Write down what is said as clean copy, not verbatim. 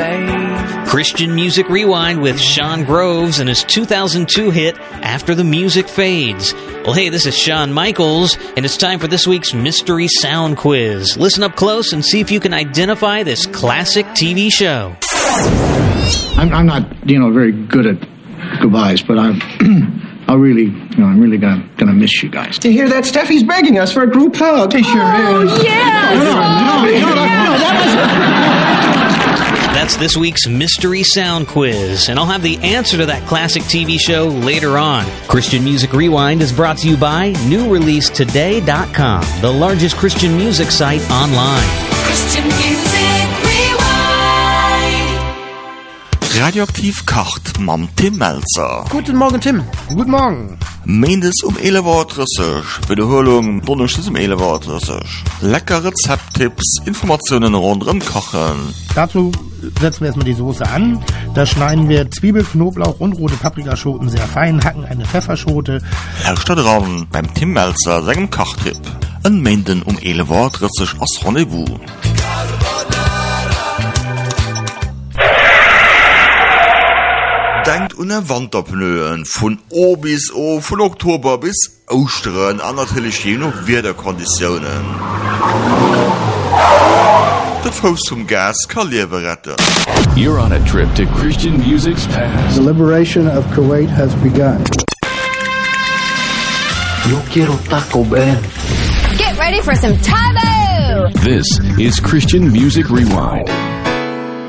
fade. Christian Music Rewind with Sean Groves and his 2002 hit, After the Music Fades. Well, hey, this is Shawn Michaels, and it's time for this week's Mystery Sound Quiz. Listen up close and see if you can identify this classic TV show. I'm not, very good at goodbyes, but I'm really gonna miss you guys. To hear that, Steffi's begging us for a group hug. He sure is. Yes! That's this week's Mystery Sound Quiz, and I'll have the answer to that classic TV show later on. Christian Music Rewind is brought to you by NewReleaseToday.com, the largest Christian music site online. Christian Music Rewind. Radioaktiv kocht mam Tim Melzer. Guten Morgen, Tim. Guten Morgen. Mendes 11:30 Uhr, Wiederholung Donnerstags 11:30 Uhr. Lecker Rezepttipps, Informationen rund um Kochen. Dazu setzen wir erstmal die Soße an. Da schneiden wir Zwiebel, Knoblauch und rote Paprikaschoten sehr fein, hacken eine Pfefferschote. Herrscht dran beim Tim Melzer seinem Kochtipp. Ein Menden 11:30 Uhr als Rendezvous. Denkt an Wanderpnöen von O bis O, von Oktober bis Ostern, an natürlich je noch Wetterkonditionen. Der Fuß zum Gas kann Leben retten. You're on a trip to Christian music's past. The liberation of Kuwait has begun. Yo quiero Taco Bell. Get ready for some Tabo! This is Christian Music Rewind.